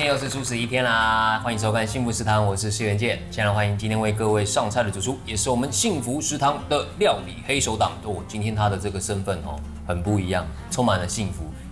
天又是素食一天啦，欢迎收看幸福食堂，我是施元健。先来欢迎今天为各位上菜的主厨，也是我们幸福食堂的料理黑手党。今天他的这个身份很不一样，充满了幸福，